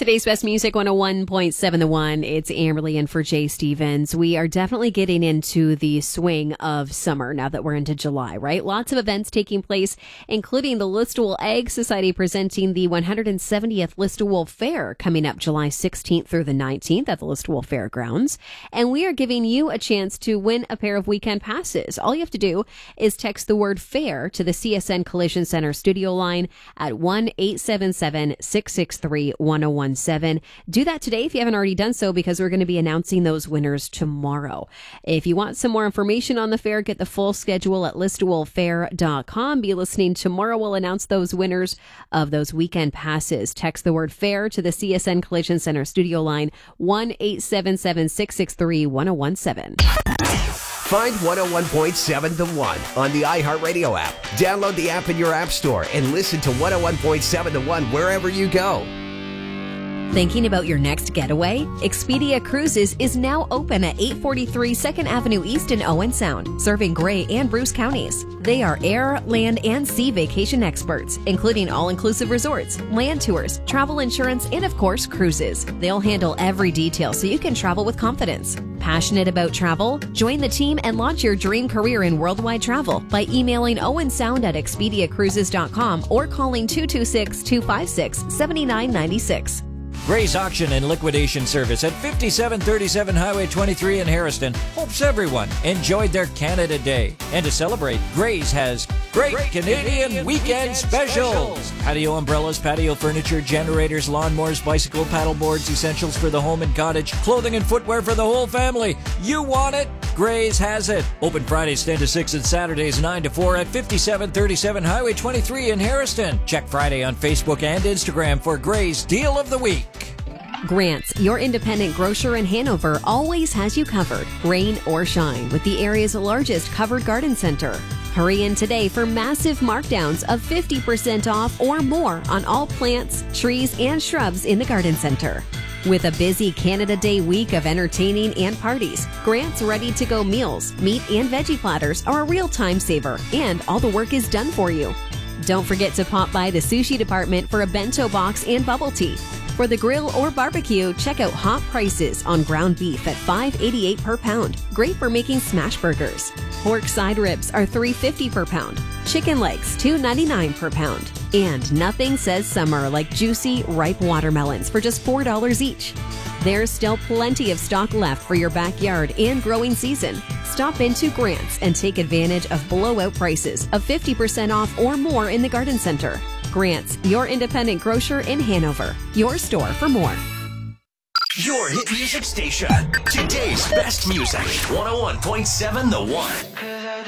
Today's Best Music 101.7 The One. It's Amberly in for Jay Stevens. We are definitely getting into the swing of summer now that we're into July, right? Lots of events taking place, including the Listowel Egg Society presenting the 170th Listowel Fair coming up July 16th through the 19th at the Listowel Fairgrounds. And we are giving you a chance to win a pair of weekend passes. All you have to do is text the word FAIR to the CSN Collision Center studio line at 1-877-663-1017. Do that today if you haven't already done so, because we're going to be announcing those winners tomorrow. If you want some more information on the fair, get the full schedule at listowelfair.com. Be listening tomorrow. We'll announce those winners of those weekend passes. Text the word FAIR to the CSN Collision Center studio line 1-877-663-1017. Find 101.7 The One on the iHeartRadio app. Download the app in your app store and listen to 101.7 The One wherever you go. Thinking about your next getaway? Expedia Cruises is now open at 843 2nd Avenue East in Owen Sound, serving Grey and Bruce counties. They are air, land, and sea vacation experts, including all-inclusive resorts, land tours, travel insurance, and of course, cruises. They'll handle every detail so you can travel with confidence. Passionate about travel? Join the team and launch your dream career in worldwide travel by emailing owensound@expediacruises.com or calling 226-256-7996. Gray's Auction and Liquidation Service at 5737 Highway 23 in Harrison hopes everyone enjoyed their Canada Day. And to celebrate, Gray's has Great Canadian Weekend Specials. Patio umbrellas, patio furniture, generators, lawnmowers, bicycle, paddle boards, essentials for the home and cottage, clothing and footwear for the whole family. You want it? Gray's has it. Open Fridays 10 to 6 and Saturdays 9 to 4 at 5737 Highway 23 in Harrison. Check Friday on Facebook and Instagram for Gray's Deal of the Week. Grant's, your independent grocer in Hanover, always has you covered, rain or shine, with the area's largest covered garden center. Hurry in today for massive markdowns of 50% off or more on all plants, trees, and shrubs in the garden center. With a busy Canada Day week of entertaining and parties, Grant's ready-to-go meals, meat and veggie platters are a real time saver, and all the work is done for you. Don't forget to pop by the sushi department for a bento box and bubble tea. For the grill or barbecue, check out hot prices on ground beef at $5.88 per pound. Great for making smash burgers. Pork side ribs are $3.50 per pound. Chicken legs, $2.99 per pound. And nothing says summer like juicy, ripe watermelons for just $4 each. There's still plenty of stock left for your backyard and growing season. Stop into Grant's and take advantage of blowout prices of 50% off or more in the garden center. Grant's, your independent grocer in Hanover. Your store for more. Your hit music station. Today's best music. 101.7 The One.